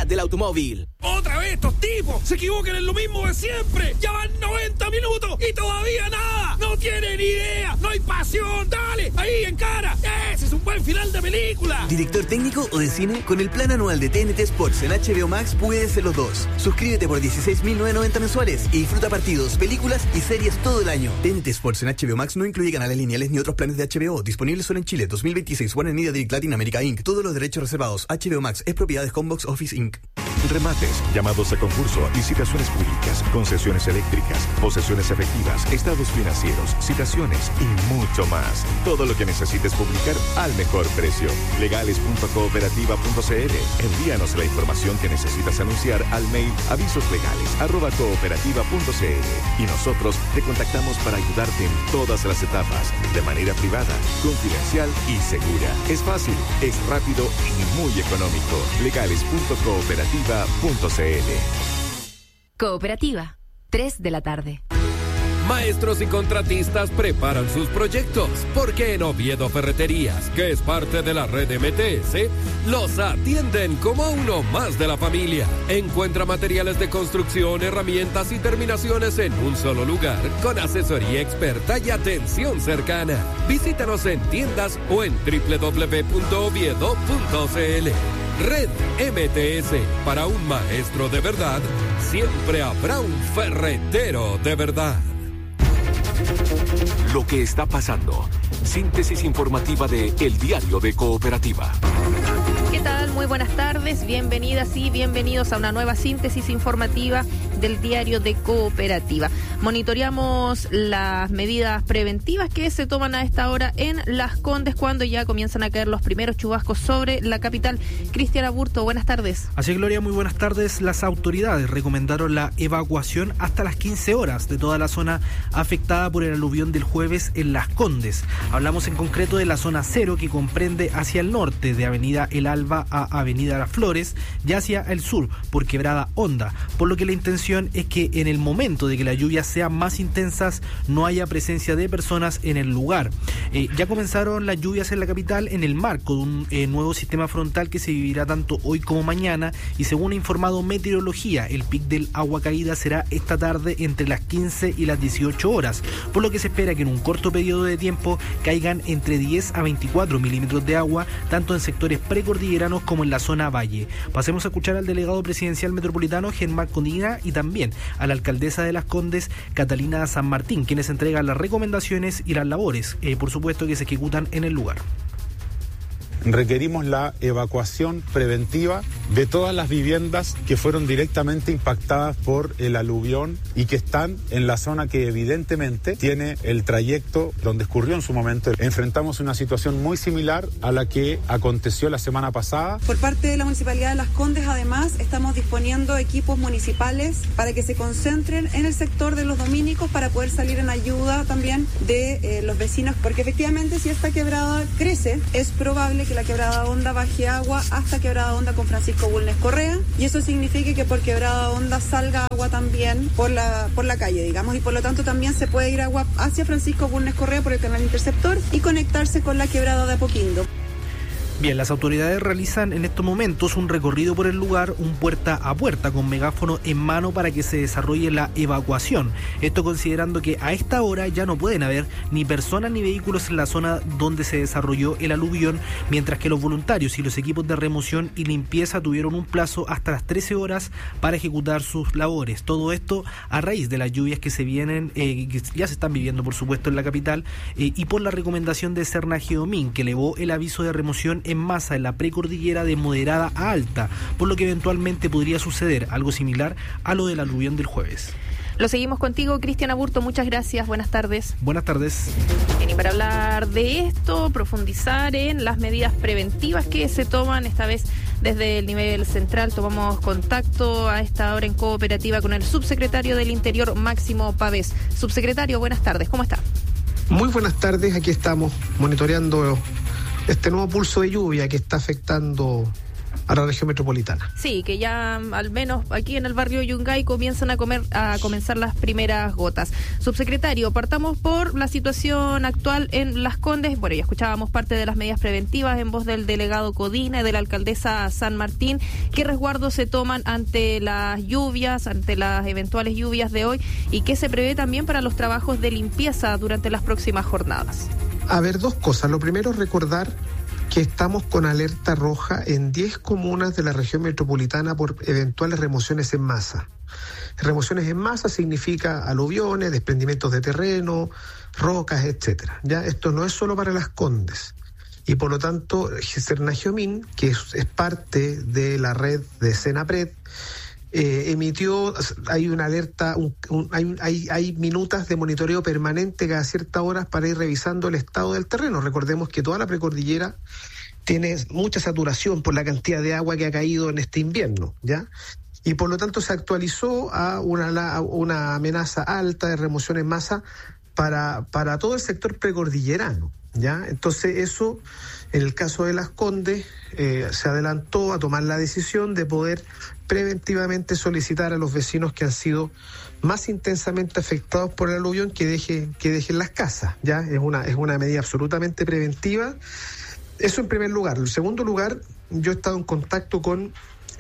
del automóvil. ¡Otra vez estos tipos! ¡Se equivocan en lo mismo de siempre! ¡Ya van 90 minutos y todavía nada! ¡No tienen idea! ¡No hay pasión! ¡Dale! ¡Ahí, en cara! ¡Ese es un buen final de película! ¿Director técnico o de cine? Con el plan anual de TNT Sports en HBO Max puedes ser los dos. Suscríbete por $16,990 mensuales y disfruta partidos, películas y series todo el año. TNT Sports en HBO Max no incluye canales lineales ni otros planes de HBO. Disponibles solo en Chile. 2026. Warner Media Direct Latin America Inc. Todos los derechos reservados. HBO Max es propiedad de Homebox Office Inc. Remates, llamados a concurso, licitaciones públicas, concesiones eléctricas, posesiones efectivas, estados financieros, citaciones y mucho más. Todo lo que necesites publicar al mejor precio. Legales.cooperativa.cl. Envíanos la información que necesitas anunciar al mail avisoslegales@cooperativa.cl y nosotros te contactamos para ayudarte en todas las etapas, de manera privada, confidencial y segura. Es fácil, es rápido y muy económico. Legales.cooperativa.cl. Cooperativa, 3 de la tarde. Maestros y contratistas preparan sus proyectos, porque en Oviedo Ferreterías, que es parte de la red MTS, los atienden como a uno más de la familia. Encuentra materiales de construcción, herramientas y terminaciones en un solo lugar, con asesoría experta y atención cercana. Visítanos en tiendas o en www.oviedo.cl. Red MTS, para un maestro de verdad, siempre habrá un ferretero de verdad. Lo que está pasando. Síntesis informativa de El Diario de Cooperativa. ¿Qué tal? Muy buenas tardes, bienvenidas y bienvenidos a una nueva síntesis informativa del Diario de Cooperativa. Monitoreamos las medidas preventivas que se toman a esta hora en Las Condes cuando ya comienzan a caer los primeros chubascos sobre la capital. Cristian Aburto, buenas tardes. Así es, Gloria, muy buenas tardes. Las autoridades recomendaron la evacuación hasta las 15 horas de toda la zona afectada por el aluvión del jueves en Las Condes. Hablamos en concreto de la zona 0, que comprende hacia el norte de Avenida El Alba a Avenida Las Flores y hacia el sur por Quebrada Honda, por lo que la intención es que en el momento de que las lluvias sean más intensas no haya presencia de personas en el lugar. Ya comenzaron las lluvias en la capital en el marco de un nuevo sistema frontal que se vivirá tanto hoy como mañana, y según ha informado Meteorología, el pic del agua caída será esta tarde entre las 15 y las 18 horas, por lo que se espera que en un corto periodo de tiempo caigan entre 10 a 24 milímetros de agua, tanto en sectores precordilleranos como en la zona valle. Pasemos a escuchar al delegado presidencial metropolitano, Germán Codina, y también a la alcaldesa de Las Condes, Catalina San Martín, quienes entregan las recomendaciones y las labores, por supuesto, que se ejecutan en el lugar. Requerimos la evacuación preventiva de todas las viviendas que fueron directamente impactadas por el aluvión y que están en la zona que evidentemente tiene el trayecto donde escurrió en su momento. Enfrentamos una situación muy similar a la que aconteció la semana pasada. Por parte de la Municipalidad de Las Condes, además, estamos disponiendo equipos municipales para que se concentren en el sector de los dominicos para poder salir en ayuda también de los vecinos, porque efectivamente si esta quebrada crece, es probable que la Quebrada Honda baje agua hasta Quebrada Honda con Francisco Bulnes Correa, y eso significa que por Quebrada Honda salga agua también por la calle, digamos, y por lo tanto también se puede ir agua hacia Francisco Bulnes Correa por el canal interceptor y conectarse con la Quebrada de Apoquindo. Bien, las autoridades realizan en estos momentos un recorrido por el lugar, un puerta a puerta con megáfono en mano para que se desarrolle la evacuación. Esto considerando que a esta hora ya no pueden haber ni personas ni vehículos en la zona donde se desarrolló el aluvión, mientras que los voluntarios y los equipos de remoción y limpieza tuvieron un plazo hasta las 13 horas para ejecutar sus labores. Todo esto a raíz de las lluvias que se vienen, que ya se están viviendo, por supuesto, en la capital, y por la recomendación de Serna Geomín, que elevó el aviso de remoción en masa en la precordillera de moderada a alta, por lo que eventualmente podría suceder algo similar a lo del aluvión del jueves. Lo seguimos contigo, Cristian Aburto, muchas gracias, buenas tardes. Buenas tardes. Bien, y para hablar de esto, profundizar en las medidas preventivas que se toman, esta vez desde el nivel central, tomamos contacto a esta hora en Cooperativa con el subsecretario del Interior, Máximo Pavés. Subsecretario, buenas tardes, ¿cómo está? Muy buenas tardes, aquí estamos monitoreando este nuevo pulso de lluvia que está afectando a la región metropolitana. Sí, que ya al menos aquí en el barrio Yungay comienzan a comenzar las primeras gotas. Subsecretario, partamos por la situación actual en Las Condes. Bueno, ya escuchábamos parte de las medidas preventivas en voz del delegado Codina y de la alcaldesa San Martín. ¿Qué resguardos se toman ante las lluvias, ante las eventuales lluvias de hoy? ¿Y qué se prevé también para los trabajos de limpieza durante las próximas jornadas? A ver, dos cosas. Lo primero es recordar que estamos con alerta roja en 10 comunas de la región metropolitana por eventuales remociones en masa. Remociones en masa significa aluviones, desprendimientos de terreno, rocas, etcétera. Ya esto no es solo para Las Condes. Y por lo tanto, Cernagiomín, que es parte de la red de Senapred, emitió, hay una alerta, hay minutas de monitoreo permanente cada ciertas horas para ir revisando el estado del terreno. Recordemos que toda la precordillera tiene mucha saturación por la cantidad de agua que ha caído en este invierno, ¿ya? Y por lo tanto se actualizó a una amenaza alta de remoción en masa para todo el sector precordillerano, ¿ya? Entonces eso, en el caso de Las Condes, se adelantó a tomar la decisión de poder preventivamente solicitar a los vecinos que han sido más intensamente afectados por el aluvión que dejen las casas, ¿ya? Es una medida absolutamente preventiva. Eso en primer lugar. En segundo lugar, yo he estado en contacto con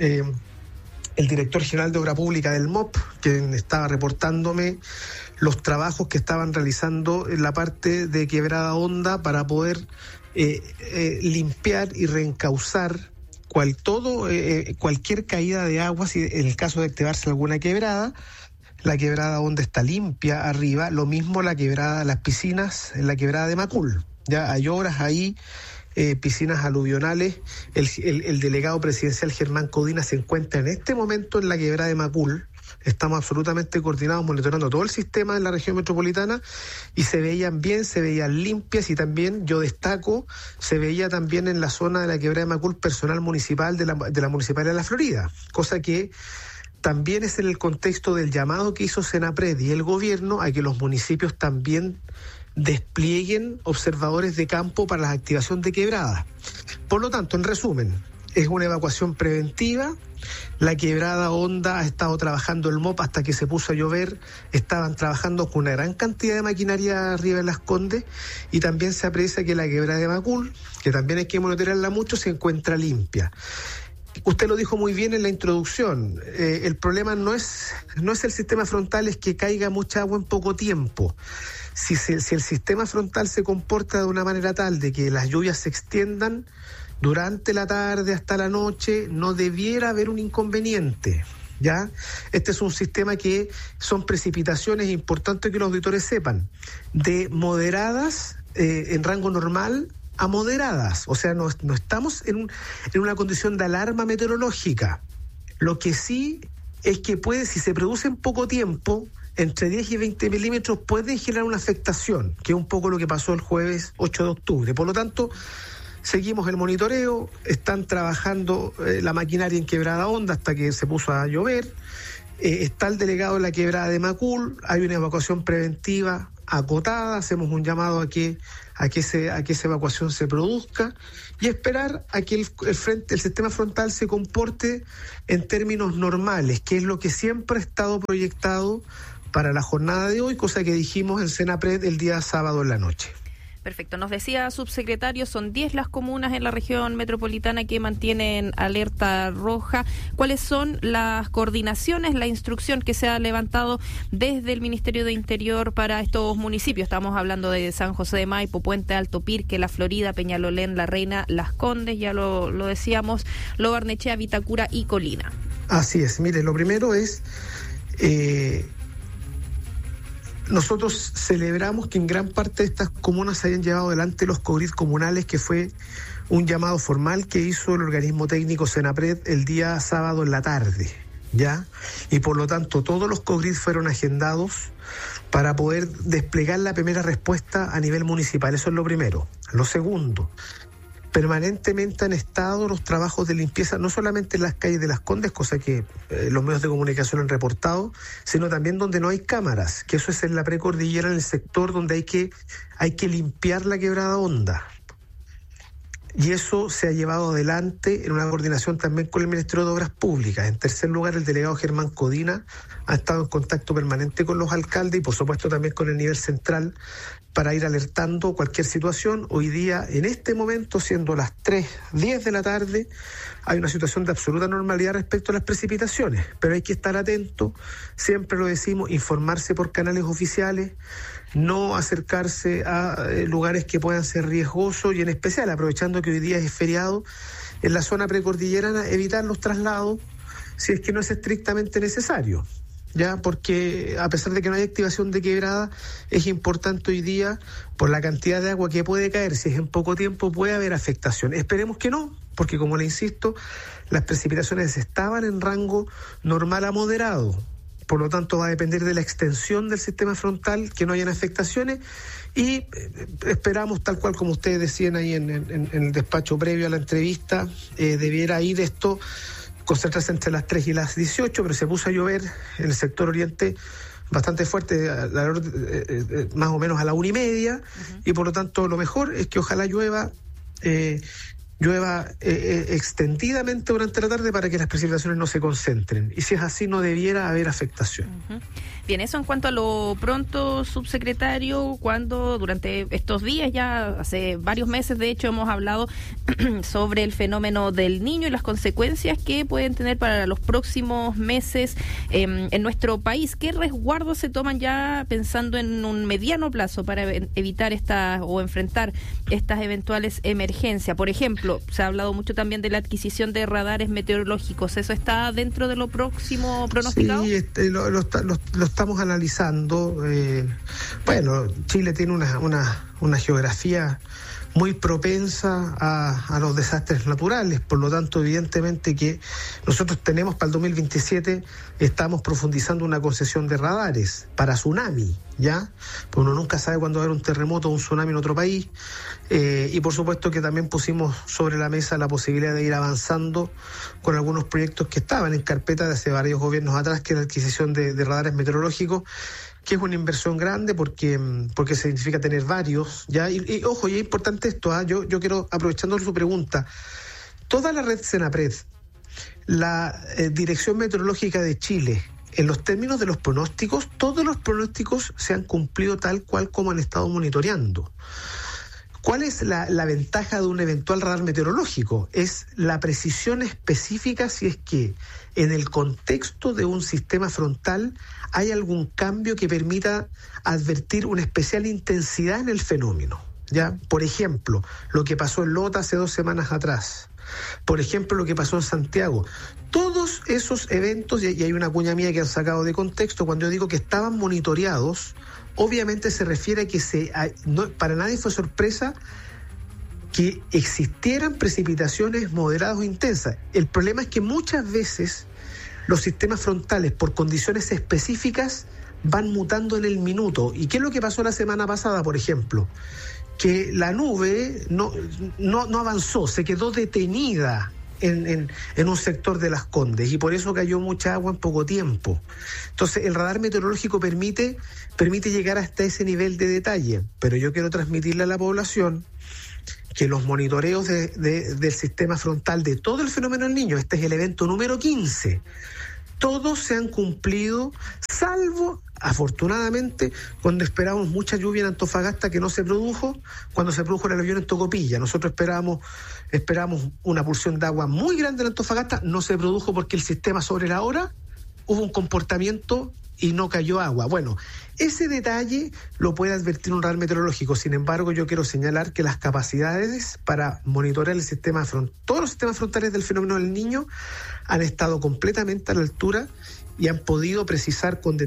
el director general de Obra Pública del MOP, quien estaba reportándome los trabajos que estaban realizando en la parte de Quebrada Honda para poder limpiar y reencauzar cualquier caída de agua, si en el caso de activarse alguna quebrada. La Quebrada Honda está limpia arriba, lo mismo las piscinas en la Quebrada de Macul. Ya hay obras ahí, piscinas aluvionales. El delegado presidencial Germán Codina se encuentra en este momento en la Quebrada de Macul. Estamos absolutamente coordinados, monitoreando todo el sistema en la región metropolitana y se veían bien, se veían limpias, y también, yo destaco, se veía también en la zona de la Quebrada de Macul personal municipal de la Municipalidad de La Florida, cosa que también es en el contexto del llamado que hizo Senapred y el gobierno a que los municipios también desplieguen observadores de campo para la activación de quebradas. Por lo tanto, en resumen, es una evacuación preventiva. La Quebrada Honda ha estado trabajando el MOP hasta que se puso a llover. Estaban trabajando con una gran cantidad de maquinaria arriba en Las Condes, y también se aprecia que la Quebrada de Macul, que también hay que monitorearla mucho, se encuentra limpia. Usted lo dijo muy bien en la introducción. El problema no es el sistema frontal, es que caiga mucha agua en poco tiempo. Si el sistema frontal se comporta de una manera tal de que las lluvias se extiendan durante la tarde hasta la noche, no debiera haber un inconveniente, ¿ya? Este es un sistema que son precipitaciones, importante que los auditores sepan, de moderadas en rango normal a moderadas. O sea, no estamos en una condición de alarma meteorológica. Lo que sí es que si se produce en poco tiempo, entre 10 y 20 milímetros, pueden generar una afectación, que es un poco lo que pasó el jueves 8 de octubre. Por lo tanto, seguimos el monitoreo, están trabajando la maquinaria en Quebrada Honda hasta que se puso a llover, está el delegado en la Quebrada de Macul, hay una evacuación preventiva acotada, hacemos un llamado a que esa evacuación se produzca y esperar a que el sistema frontal se comporte en términos normales, que es lo que siempre ha estado proyectado para la jornada de hoy, cosa que dijimos en Senapred el día sábado en la noche. Perfecto. Nos decía, subsecretario, son 10 las comunas en la región metropolitana que mantienen alerta roja. ¿Cuáles son las coordinaciones, la instrucción que se ha levantado desde el Ministerio de Interior para estos municipios? Estamos hablando de San José de Maipo, Puente Alto, Pirque, La Florida, Peñalolén, La Reina, Las Condes, ya lo decíamos, Lo Barnechea, Vitacura y Colina. Así es. Mire, lo primero es... Nosotros celebramos que en gran parte de estas comunas se hayan llevado adelante los COGRID comunales, que fue un llamado formal que hizo el organismo técnico Senapred el día sábado en la tarde, ¿ya? Y por lo tanto todos los COGRID fueron agendados para poder desplegar la primera respuesta a nivel municipal. Eso es lo primero. Lo segundo, permanentemente han estado los trabajos de limpieza, no solamente en las calles de Las Condes, cosa que los medios de comunicación han reportado, sino también donde no hay cámaras, que eso es en la precordillera, en el sector donde hay que limpiar la Quebrada Honda. y eso se ha llevado adelante en una coordinación también con el Ministerio de Obras Públicas. En tercer lugar, el delegado Germán Codina ha estado en contacto permanente con los alcaldes y por supuesto también con el nivel central para ir alertando cualquier situación. Hoy día, en este momento, siendo las 3:10 de la tarde, hay una situación de absoluta normalidad respecto a las precipitaciones, pero hay que estar atento, siempre lo decimos, informarse por canales oficiales, no acercarse a lugares que puedan ser riesgosos y en especial, aprovechando que hoy día es feriado, en la zona precordillerana evitar los traslados si es que no es estrictamente necesario. Ya, porque a pesar de que no hay activación de quebrada, es importante hoy día, por la cantidad de agua que puede caer, si es en poco tiempo, puede haber afectación. Esperemos que no, porque como le insisto, las precipitaciones estaban en rango normal a moderado. Por lo tanto, va a depender de la extensión del sistema frontal, que no hayan afectaciones, y esperamos, tal cual como ustedes decían ahí en el despacho previo a la entrevista, debiera ir esto concentrarse entre las 3 y las 18, pero se puso a llover en el sector oriente bastante fuerte, más o menos a la 1:30, y por lo tanto lo mejor es que ojalá llueva extendidamente durante la tarde para que las precipitaciones no se concentren, y si es así no debiera haber afectación. Bien, eso en cuanto a lo pronto, subsecretario, cuando durante estos días, ya hace varios meses de hecho, hemos hablado sobre el fenómeno del Niño y las consecuencias que pueden tener para los próximos meses en nuestro país. ¿Qué resguardos se toman ya pensando en un mediano plazo para evitar o enfrentar estas eventuales emergencias? Por ejemplo, se ha hablado mucho también de la adquisición de radares meteorológicos. ¿Eso está dentro de lo próximo pronosticado? Sí, lo estamos analizando. Bueno, Chile tiene una geografía muy propensa a los desastres naturales, por lo tanto evidentemente que nosotros tenemos para el 2027, estamos profundizando una concesión de radares para tsunami, ¿ya? Pues uno nunca sabe cuándo va a haber un terremoto o un tsunami en otro país, y por supuesto que también pusimos sobre la mesa la posibilidad de ir avanzando con algunos proyectos que estaban en carpeta de hace varios gobiernos atrás, que es la adquisición de radares meteorológicos, que es una inversión grande porque significa tener varios, ¿ya? Y ojo, y es importante esto, yo quiero, aprovechando su pregunta, toda la red Senapred, la Dirección Meteorológica de Chile, en los términos de los pronósticos, todos los pronósticos se han cumplido tal cual como han estado monitoreando. ¿Cuál es la ventaja de un eventual radar meteorológico? Es la precisión específica si es que en el contexto de un sistema frontal hay algún cambio que permita advertir una especial intensidad en el fenómeno, ¿ya? Por ejemplo, lo que pasó en Lota hace 2 semanas atrás. Por ejemplo, lo que pasó en Santiago. Todos esos eventos, y hay una cuña mía que han sacado de contexto, cuando yo digo que estaban monitoreados, obviamente se refiere a que para nadie fue sorpresa que existieran precipitaciones moderadas o intensas. El problema es que muchas veces los sistemas frontales, por condiciones específicas, van mutando en el minuto. ¿Y qué es lo que pasó la semana pasada, por ejemplo? Que la nube no avanzó, se quedó detenida en un sector de Las Condes, y por eso cayó mucha agua en poco tiempo. Entonces el radar meteorológico permite llegar hasta ese nivel de detalle, pero yo quiero transmitirle a la población que los monitoreos del sistema frontal de todo el fenómeno del Niño, este es el evento número 15, todos se han cumplido, salvo, afortunadamente, cuando esperábamos mucha lluvia en Antofagasta, que no se produjo, cuando se produjo el aluvión en Tocopilla. Nosotros esperamos una porción de agua muy grande en Antofagasta, no se produjo porque el sistema sobre la hora hubo un comportamiento y no cayó agua. Bueno, ese detalle lo puede advertir un radar meteorológico. Sin embargo, yo quiero señalar que las capacidades para monitorear todos los sistemas frontales del fenómeno del Niño han estado completamente a la altura y han podido precisar con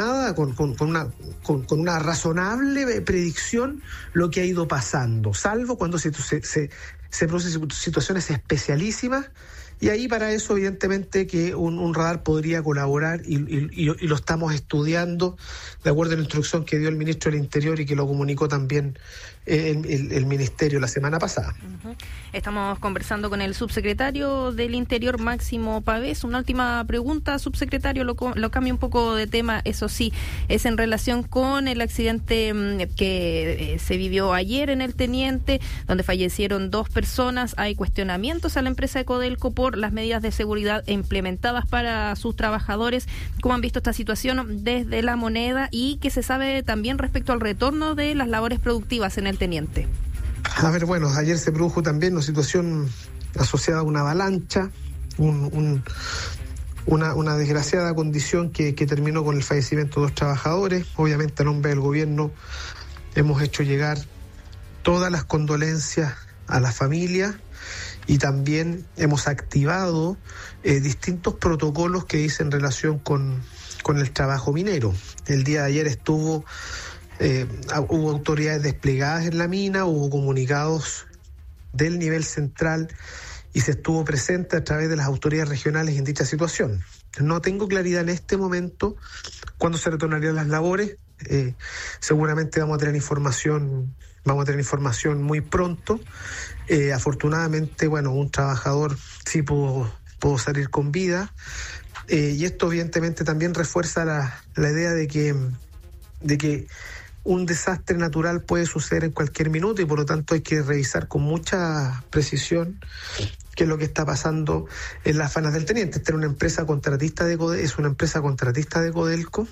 una razonable predicción lo que ha ido pasando, salvo cuando se producen situaciones especialísimas. Y ahí para eso, evidentemente, que un radar podría colaborar y lo estamos estudiando de acuerdo a la instrucción que dio el ministro del Interior y que lo comunicó también el ministerio la semana pasada. Estamos conversando con el subsecretario del Interior, Máximo Pavés. Una última pregunta, subsecretario, lo cambio un poco de tema, eso sí, es en relación con el accidente que se vivió ayer en el Teniente, donde fallecieron 2 personas. Hay cuestionamientos a la empresa de Codelco por las medidas de seguridad implementadas para sus trabajadores. ¿Cómo han visto esta situación desde La Moneda y qué se sabe también respecto al retorno de las labores productivas en el Teniente? A ver, bueno, ayer se produjo también una situación asociada a una avalancha, una desgraciada condición que terminó con el fallecimiento de 2 trabajadores. Obviamente, a nombre del gobierno, hemos hecho llegar todas las condolencias a la familia y también hemos activado distintos protocolos que dicen relación con el trabajo minero. El día de ayer hubo autoridades desplegadas en la mina, hubo comunicados del nivel central y se estuvo presente a través de las autoridades regionales en dicha situación. No tengo claridad en este momento cuándo se retornarían las labores. Seguramente vamos a tener información muy pronto. Afortunadamente, bueno, un trabajador sí pudo salir con vida. Y esto evidentemente también refuerza la idea de que un desastre natural puede suceder en cualquier minuto y por lo tanto hay que revisar con mucha precisión qué es lo que está pasando en las faenas del Teniente. Esta es una empresa contratista de Codelco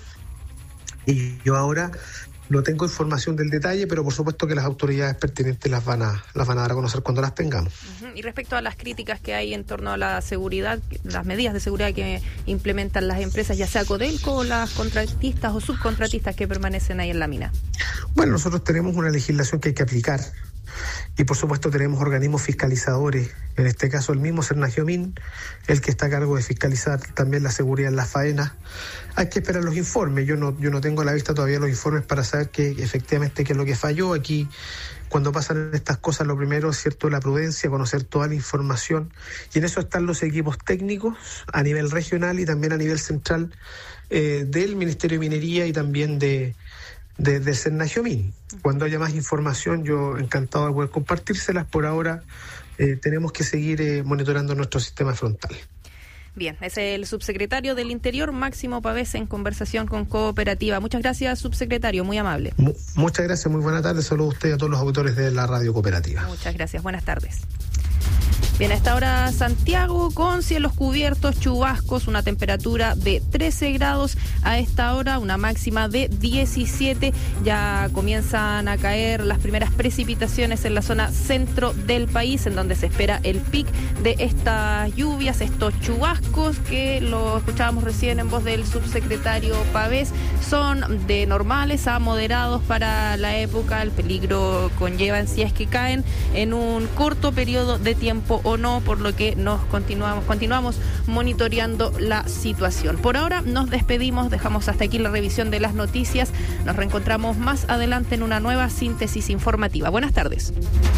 y yo ahora no tengo información del detalle, pero por supuesto que las autoridades pertinentes las van a dar a conocer cuando las tengamos. Y respecto a las críticas que hay en torno a la seguridad, las medidas de seguridad que implementan las empresas, ya sea Codelco o las contratistas o subcontratistas que permanecen ahí en la mina. Bueno, nosotros tenemos una legislación que hay que aplicar y por supuesto tenemos organismos fiscalizadores, en este caso el mismo Cernagiomín, el que está a cargo de fiscalizar también la seguridad en las faenas. Hay que esperar los informes, yo no tengo a la vista todavía los informes para saber efectivamente qué es lo que falló. Aquí, cuando pasan estas cosas, lo primero es cierto la prudencia, conocer toda la información, y en eso están los equipos técnicos a nivel regional y también a nivel central del Ministerio de Minería y también de Cernagiomín. Cuando haya más información, yo encantado de poder compartírselas. Por ahora tenemos que seguir monitoreando nuestro sistema frontal. Bien, es el subsecretario del Interior, Máximo Pavés, en conversación con Cooperativa. Muchas gracias, subsecretario, muy amable. Muchas gracias, muy buenas tardes. Saludos a usted y a todos los auditores de la Radio Cooperativa. Muchas gracias, buenas tardes. Bien, a esta hora Santiago con cielos cubiertos, chubascos, una temperatura de 13 grados. A esta hora una máxima de 17. Ya comienzan a caer las primeras precipitaciones en la zona centro del país, en donde se espera el pic de estas lluvias, estos chubascos que lo escuchábamos recién en voz del subsecretario Pavés. Son de normales a moderados para la época. El peligro conllevan si es que caen en un corto periodo de tiempo o no, por lo que nos continuamos monitoreando la situación. Por ahora nos despedimos, dejamos hasta aquí la revisión de las noticias. Nos reencontramos más adelante en una nueva síntesis informativa. Buenas tardes.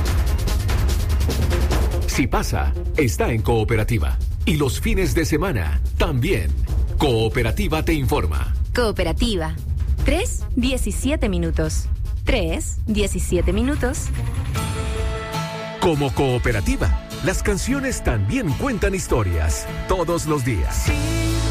Si pasa, está en Cooperativa. Y los fines de semana también. Cooperativa te informa. Cooperativa. 3:17 minutos. 3:17 minutos. Como Cooperativa, las canciones también cuentan historias todos los días.